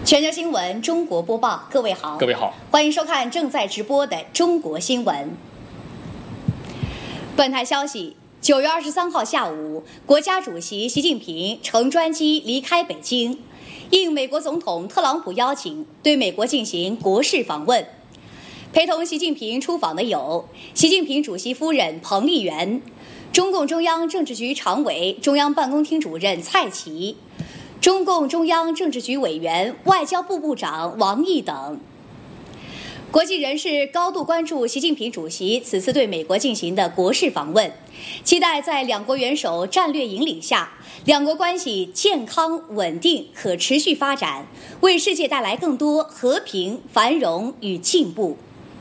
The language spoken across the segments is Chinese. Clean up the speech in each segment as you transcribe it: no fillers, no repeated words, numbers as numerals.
全球新闻中国播报，各位好，欢迎收看正在直播的中国新闻。本台消息，9月23号下午，国家主席习近平乘专机离开北京，应美国总统特朗普邀请，对美国进行国事访问。陪同习近平出访的有习近平主席夫人彭丽媛、中共中央政治局常委、中央办公厅主任蔡奇、中共中央政治局委员、外交部部长王毅等。国际人士高度关注习近平主席此次对美国进行的国事访问，期待在两国元首战略引领下，两国关系健康、稳定、可持续发展，为世界带来更多和平、繁荣与进步。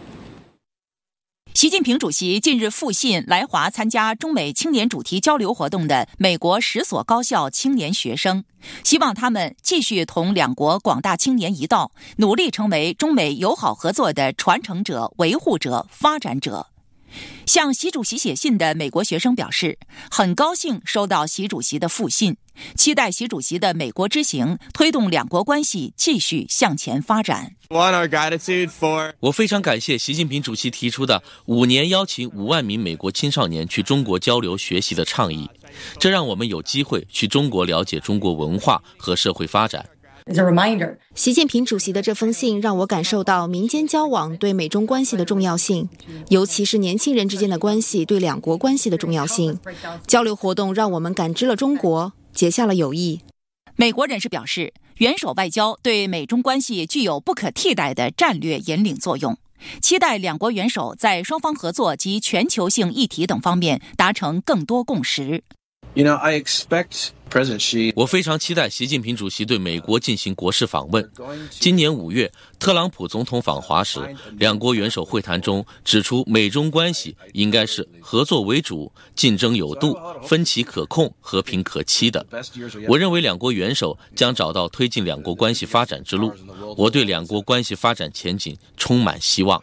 习近平主席近日复信来华参加中美青年主题交流活动的美国10所高校青年学生，希望他们继续同两国广大青年一道，努力成为中美友好合作的传承者、维护者、发展者。向习主席写信的美国学生表示，很高兴收到习主席的复信，期待习主席的美国之行推动两国关系继续向前发展。 我非常感谢习近平主席提出的5年邀请5万名美国青少年去中国交流学习的倡议，这让我们有机会去中国了解中国文化和社会发展。 习近平主席的这封信让我感受到民间交往对美中关系的重要性，尤其是年轻人之间的关系对两国关系的重要性。交流活动让我们感知了中国，结下了友谊。 美国人士表示，元首外交对美中关系具有不可替代的战略引领作用，期待两国元首在双方合作及全球性议题等方面达成更多共识。 我非常期待习近平主席对美国进行国事访问。今年5月，特朗普总统访华时，两国元首会谈中指出，美中关系应该是合作为主、竞争有度、分歧可控、和平可期的。我认为两国元首将找到推进两国关系发展之路。我对两国关系发展前景充满希望。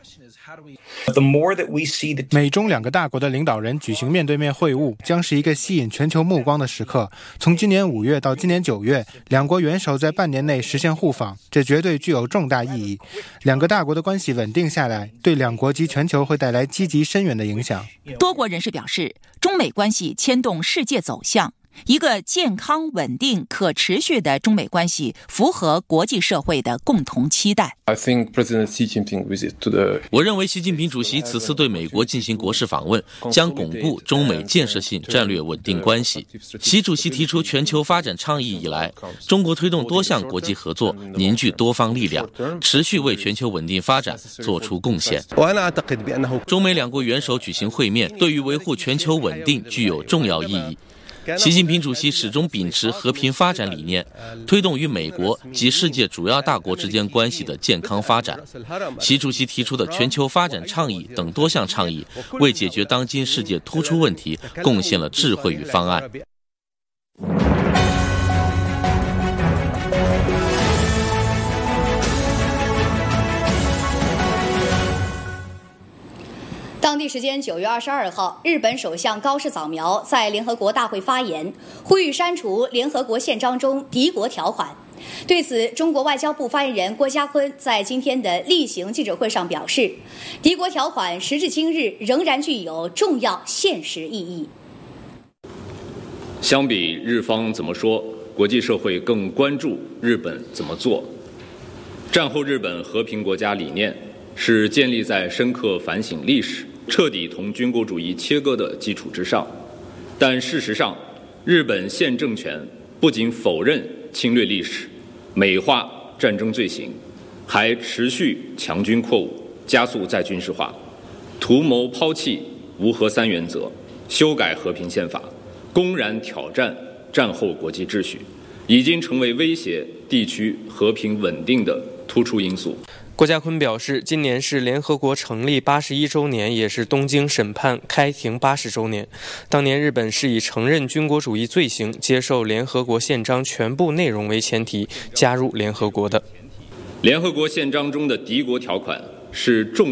美中两个大国的领导人举行面对面会晤，将是一个吸引全球目光的时刻。从今年5月到今年9月，两国元首在半年内实现互访，这绝对具有重大意义。两个大国的关系稳定下来，对两国及全球会带来积极深远的影响。 多国人士表示，中美关系牵动世界走向。一个健康、稳定、可持续的中美关系符合国际社会的共同期待。 我认为习近平主席此次对美国进行国事访问，将巩固中美建设性战略稳定关系。习主席提出全球发展倡议以来，中国推动多项国际合作，凝聚多方力量，持续为全球稳定发展做出贡献。中美两国元首举行会面，对于维护全球稳定具有重要意义。习近平主席始终秉持和平发展理念，推动与美国及世界主要大国之间关系的健康发展。习主席提出的全球发展倡议等多项倡议，为解决当今世界突出问题贡献了智慧与方案。 当地时间9月22号，日本首相高市早苗在联合国大会发言，呼吁删除联合国宪章中敌国条款。对此，中国外交部发言人郭家坤在今天的例行记者会上表示，敌国条款时至今日仍然具有重要现实意义。 相比日方怎么说，国际社会更关注日本怎么做。战后日本和平国家理念是建立在深刻反省历史、彻底同军国主义切割的基础之上，但事实上，日本现政权不仅否认侵略历史、美化战争罪行，还持续强军扩武，加速再军事化，图谋抛弃无核三原则，修改和平宪法，公然挑战战后国际秩序，已经成为威胁地区和平稳定的突出因素。 郭家坤表示，今年是联合国成立81周年，也是东京审判开庭80周年。当年日本是以承认军国主义罪行、接受联合国宪章全部内容为前提加入联合国的。 联合国宪章中的敌国条款是重